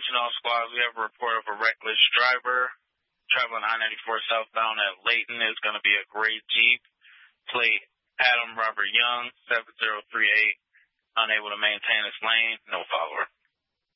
Attention all squads, we have a report of a reckless driver traveling I-94 southbound at Layton. Is going to be a gray Jeep. Plate Adam Robert Young, 7038. Unable to maintain his lane. No follower.